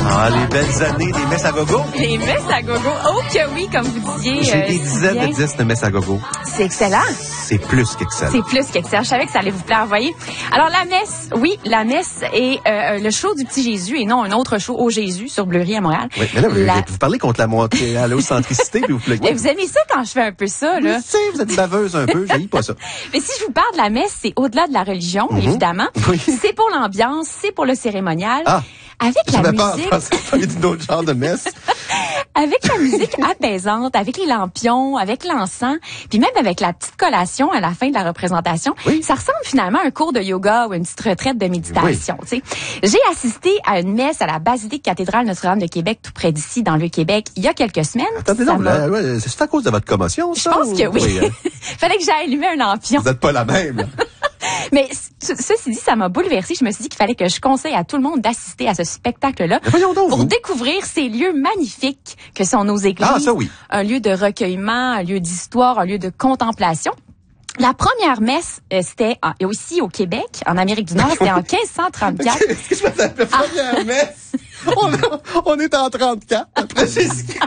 Ah, les belles années des messes à gogo. Les messes à gogo. Oh que oui, comme vous disiez. J'ai des dizaines de disques de messes à gogo. C'est excellent. C'est plus qu'excellent. C'est plus qu'excellent. Je savais que ça allait vous plaire, voyez. Alors, la messe, oui, la messe est le show du petit Jésus et non un autre show au Jésus sur Bleury à Montréal. Oui, mais là, vous parlez contre la montée à l'aucentricité, puis vous plaît. Mais vous aimez ça quand je fais un peu ça, là? Je sais, vous êtes baveuse un peu, j'haïs pas ça. Mais si je vous parle de la messe, c'est au-delà de la religion, évidemment. Oui. C'est pour l'ambiance, c'est pour le cérémonial. Ah! Avec la musique. J'avais d'une autre genre de messe. Avec la musique apaisante, avec les lampions, avec l'encens, puis même avec la petite collation à la fin de la représentation, oui. Ça ressemble finalement à un cours de yoga ou une petite retraite de méditation. Oui. J'ai assisté à une messe à la basilique cathédrale Notre-Dame de Québec, tout près d'ici, dans le Québec, il y a quelques semaines. Attendez, non, c'est à cause de votre commotion, ça? Je pense que oui. Fallait que j'aille allumer un lampion. Vous n'êtes pas la même, là. Mais ceci dit, ça m'a bouleversée. Je me suis dit qu'il fallait que je conseille à tout le monde d'assister à ce spectacle-là pour découvrir ces lieux magnifiques que sont nos églises. Ah, ça oui. Un lieu de recueillement, un lieu d'histoire, un lieu de contemplation. La première messe, c'était aussi au Québec, en Amérique du Nord, c'était en 1534. Qu'est-ce que la première messe? On est en 34, après Jésus-Christ.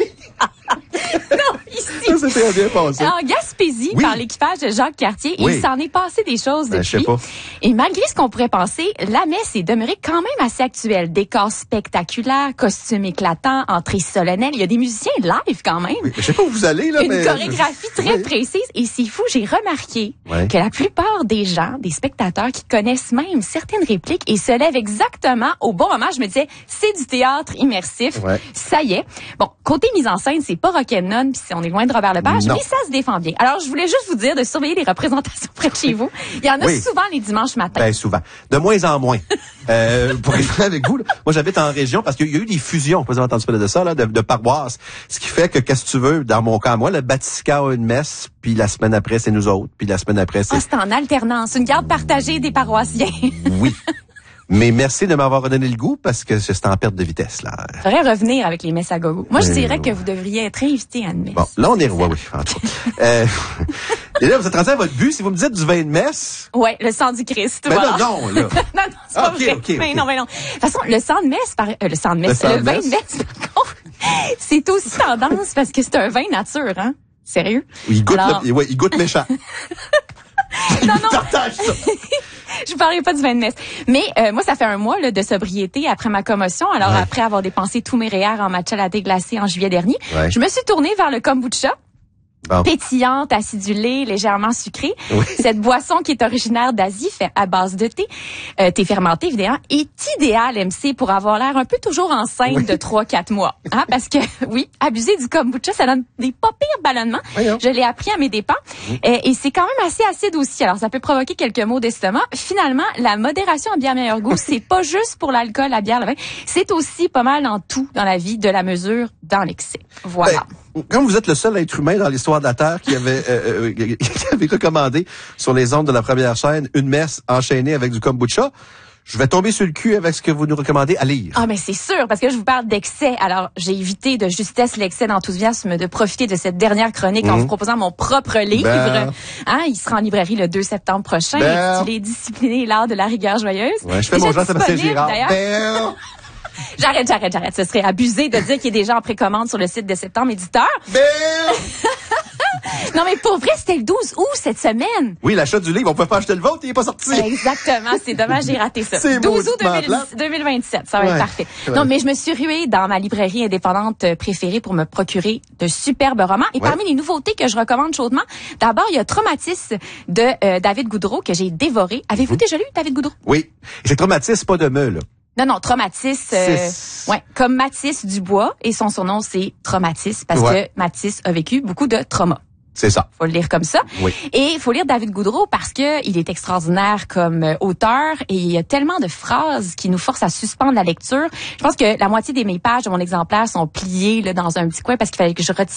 Non, ici. Ça, c'est très bien passé. En Gaspésie, par l'équipage de Jacques Cartier, il s'en est passé des choses depuis. Je sais pas. Et malgré ce qu'on pourrait penser, la messe est demeurée quand même assez actuelle. Décors spectaculaires, costumes éclatants, entrées solennelles. Il y a des musiciens live quand même. Oui, je sais pas où vous allez, là. Une chorégraphie très précise. Et c'est fou, j'ai remarqué que la plupart des gens, des spectateurs qui connaissent même certaines répliques et se lèvent exactement au bon moment, je me disais, c'est du théâtre immersif. Ouais. Ça y est. Bon, côté mise en scène, c'est pas rock'n'none, puis on est loin de Robert Lepage, mais ça se défend bien. Alors, je voulais juste vous dire de surveiller les représentations près de chez vous. Il y en a souvent les dimanches matins. Ben, souvent. De moins en moins. Pour être avec vous, là, moi, j'habite en région parce qu'il y a eu des fusions, vous avez entendu parler de ça, là, de paroisses. Ce qui fait que, qu'est-ce que tu veux, dans mon cas, moi, le Batisca a une messe, puis la semaine après, c'est nous autres, puis la semaine après, c'est... Ah, c'est en alternance. Une garde partagée des paroissiens. Oui. Mais merci de m'avoir redonné le goût parce que c'est en perte de vitesse, là. Faudrait revenir avec les messes à gogo. Moi, je dirais que vous devriez être invité à une messe. Bon, là, on est roi, oui. Et là, vous êtes rendu à votre but. Si vous me dites du vin de messe. Ouais, le sang du Christ. Mais voilà. non, là. non, c'est pas vrai. Okay. Mais non. De toute façon, le vin de messe, par contre, c'est aussi tendance parce que c'est un vin nature, hein. Sérieux? Il goûte, il goûte méchant. non. Partage ça. Je vous parlerai pas du vin de messe. Mais moi, ça fait un mois là, de sobriété après ma commotion. Alors, après avoir dépensé tous mes REER en matcha latte glacé en juillet dernier, je me suis tournée vers le kombucha. Bon. Pétillante, acidulée, légèrement sucrée. Oui. Cette boisson qui est originaire d'Asie, fait à base de thé fermenté évidemment, est idéale, MC, pour avoir l'air un peu toujours enceinte de 3-4 mois. Hein, parce que, abuser du kombucha, ça donne des pas pires ballonnements. Je l'ai appris à mes dépens. Et c'est quand même assez acide aussi. Alors, ça peut provoquer quelques maux d'estomac. Finalement, la modération en bière meilleur goût, c'est pas juste pour l'alcool, la bière, le vin. C'est aussi pas mal dans tout dans la vie, de la mesure dans l'excès. Voilà. Comme vous êtes le seul être humain dans l'histoire de la Terre qui avait recommandé sur les ondes de la première chaîne une messe enchaînée avec du kombucha, je vais tomber sur le cul avec ce que vous nous recommandez à lire. Ah, mais c'est sûr, parce que je vous parle d'excès. Alors, j'ai évité de justesse l'excès d'enthousiasme, de profiter de cette dernière chronique en vous proposant mon propre livre. Hein, il sera en librairie le 2 septembre prochain, intitulé Discipliné l'art de la rigueur joyeuse. Ouais, je fais mon genre Sébastien Girard. J'arrête. Ce serait abusé de dire qu'il est déjà en précommande sur le site de Septembre Éditeur. Non, mais pour vrai, c'était le 12 août cette semaine. Oui, l'achat du livre, on peut pas acheter le vôtre, il est pas sorti. Exactement, c'est dommage, j'ai raté ça. 12 août 2027, ça va être parfait. Non, mais je me suis ruée dans ma librairie indépendante préférée pour me procurer de superbes romans. Et parmi les nouveautés que je recommande chaudement, d'abord, il y a Traumatis de David Goudreau que j'ai dévoré. Avez-vous déjà lu David Goudreau? Oui. C'est Traumatis, pas de me, là. Non, Traumatis, comme Mathis Dubois, et son surnom, c'est Traumatis, parce que Mathis a vécu beaucoup de traumas. C'est ça. Faut le lire comme ça. Oui. Et il faut lire David Goudreau parce que il est extraordinaire comme auteur et il y a tellement de phrases qui nous forcent à suspendre la lecture. Je pense que la moitié des mes pages de mon exemplaire sont pliées là, dans un petit coin parce qu'il fallait que je retire